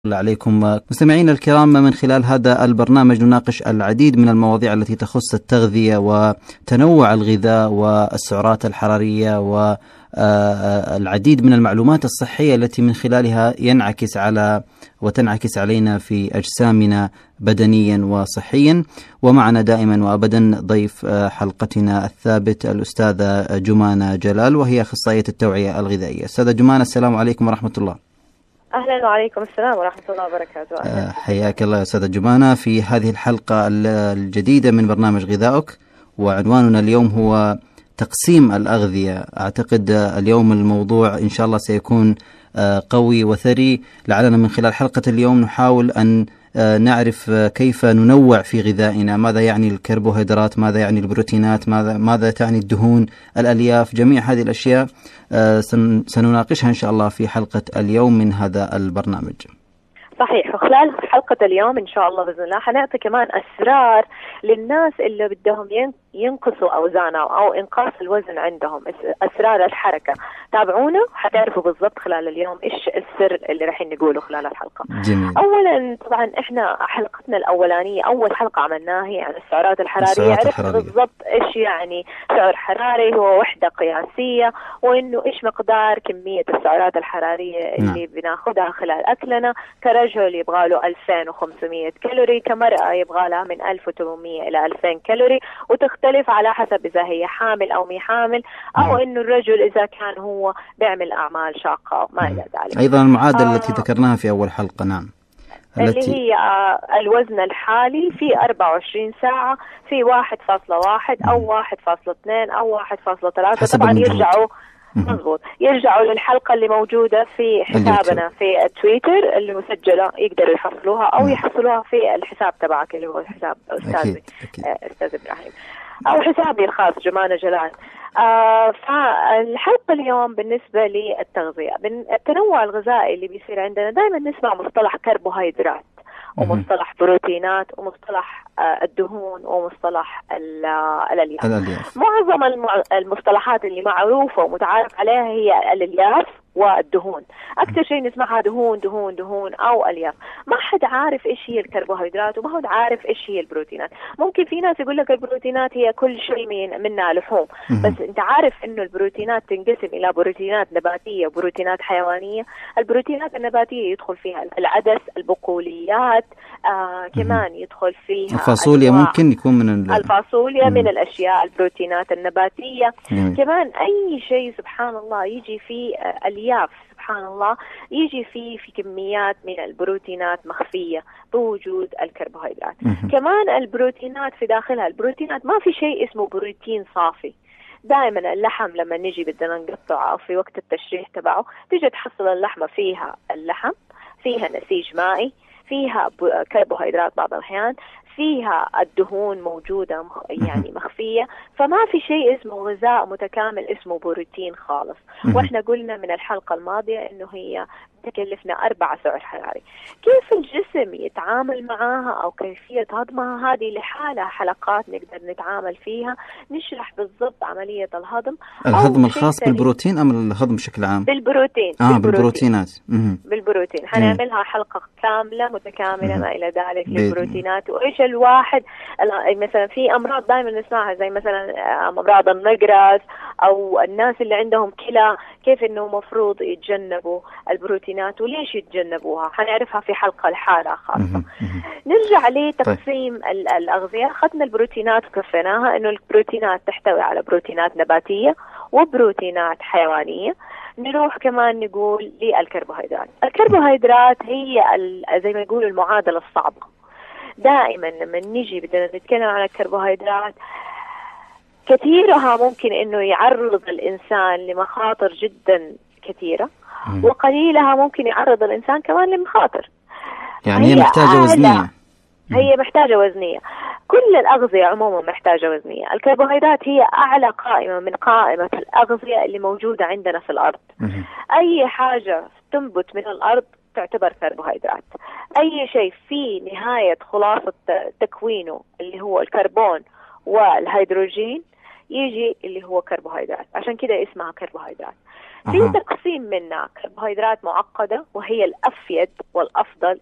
الله عليكم مستمعينا الكرام. من خلال هذا البرنامج نناقش العديد من المواضيع التي تخص التغذية وتنوع الغذاء والسعرات الحرارية والعديد من المعلومات الصحية التي من خلالها وتنعكس علينا في أجسامنا بدنيا وصحيا. ومعنا دائما وأبدا ضيف حلقتنا الثابت الأستاذة جمانة جلال، وهي أخصائية التوعية الغذائية. أستاذة جمانة، السلام عليكم ورحمة الله. أهلا وعليكم السلام ورحمة الله وبركاته. حياك الله يا أستاذة جمانة في هذه الحلقة الجديدة من برنامج غذائك، وعنواننا اليوم هو تقسيم الأغذية. أعتقد اليوم الموضوع إن شاء الله سيكون قوي وثري. لعلنا من خلال حلقة اليوم نحاول أن نعرف كيف ننوع في غذائنا، ماذا يعني الكربوهيدرات، ماذا يعني البروتينات، ماذا تعني الدهون، الألياف، جميع هذه الأشياء سنناقشها إن شاء الله في حلقة اليوم من هذا البرنامج. صحيح، وخلال حلقة اليوم إن شاء الله بإذن الله حنعطي كمان أسرار للناس اللي بدهم ينقصوا أوزانهم أو إنقاص الوزن عندهم، أسرار الحركة. تابعونا حتعرفوا بالضبط خلال اليوم إيش السر اللي راح نقوله خلال الحلقة. جميل. أولا طبعا إحنا حلقتنا الأولانية أول حلقة عملناها هي عن السعرات الحرارية. عرفنا بالضبط إيش يعني سعر حراري، هو وحدة قياسية، وإنه إيش مقدار كمية السعرات الحرارية اللي بناخدها خلال أكلنا. كرجل يبغى له 2500 كالوري، كمرأة يبغى لها من 1800 إلى 2000 كالوري، وتختلف على حسب إذا هي حامل أو مي حامل، أو إنه الرجل إذا كان هو بيعمل أعمال شاقة ما إلى ذلك. أيضا المعادلة التي ذكرناها في أول حلقة، نعم، اللي هي الوزن الحالي في 24 ساعة في 1.1 أو 1.2 أو 1.3. طبعا يرجعوا للحلقة اللي موجودة في حسابنا في تويتر اللي مسجلة، يقدروا يحصلوها أو يحصلوها في الحساب تبعك اللي هو حساب أستاذ إبراهيم أو حسابي الخاص جمانة جلال. فالحلقة اليوم بالنسبة للتغذية، التنوع الغذائي اللي بيصير عندنا دائما نسمع مصطلح كربوهيدرات ومصطلح بروتينات ومصطلح الدهون ومصطلح الألياف. معظم المصطلحات اللي معروفة ومتعارف عليها هي الألياف والدهون. أكثر شيء نسمعها دهون دهون دهون أو ألياف. ما حد عارف إيش هي الكربوهيدرات وما حد عارف إيش هي البروتينات. ممكن في ناس يقول لك البروتينات هي كل شيء منها لحوم، بس أنت عارف إنه البروتينات تنقسم إلى بروتينات نباتية وبروتينات حيوانية. البروتينات النباتية يدخل فيها العدس، البقوليات، كمان يدخل فيها الفاصوليا، ممكن يكون من الفاصوليا من الأشياء البروتينات النباتية. كمان أي شيء سبحان الله يجي فيه ألياف، سبحان الله يجي فيه في كميات من البروتينات مخفية بوجود الكربوهيدرات. كمان البروتينات في داخلها، البروتينات ما في شيء اسمه بروتين صافي. دائما اللحم لما نجي بدنا نقطعه في وقت التشريح تبعه تيجي تحصل اللحمة فيها اللحم، فيها نسيج مائي، فيها كربوهيدرات بعض الأحيان، فيها الدهون موجودة يعني مخفية. فما في شيء اسمه غذاء متكامل اسمه بروتين خالص. واحنا قلنا من الحلقة الماضية انه هي تكلفنا 4 سعر حراري. كيف الجسم يتعامل معاها او كيفية هضمها هذه لحالها حلقات نقدر نتعامل فيها، نشرح بالضبط عملية الهضم الخاص بالبروتين ام الهضم بشكل عام؟ بالبروتين. بالبروتينات. بالبروتين حنعملها حلقة كاملة متكاملة ما الى ذلك للبروتينات. وايش الواحد مثلا في امراض دائما نسمعها زي مثلا امراض النقرس او الناس اللي عندهم كلى، كيف انه مفروض يتجنبوا البروتينات وليش يتجنبوها حنعرفها في حلقة الحالة خاصة. نرجع لتقسيم الأغذية. أخذنا البروتينات وكفيناها انه البروتينات تحتوي على بروتينات نباتية وبروتينات حيوانية. نروح كمان نقول للكربوهيدرات. الكربوهيدرات هي زي ما يقولوا المعادلة الصعبة. دائما لما نيجي بدنا نتكلم عن الكربوهيدرات كثيرها ممكن انه يعرض الانسان لمخاطر جدا كثيرة، وقليلها ممكن يعرض الانسان كمان لمخاطر. يعني هي محتاجة وزنية. هي محتاجة وزنية. كل الأغذية عموما محتاجة وزنية. الكربوهيدرات هي أعلى قائمة من قائمة الأغذية اللي موجودة عندنا في الأرض. أي حاجة تنبت من الأرض تعتبر كربوهيدرات. أي شيء في نهاية خلاصة تكوينه اللي هو الكربون والهيدروجين يجي اللي هو كربوهيدرات، عشان كده اسمها كربوهيدرات. في تقسيم منها كربوهيدرات معقدة وهي الأفيد والأفضل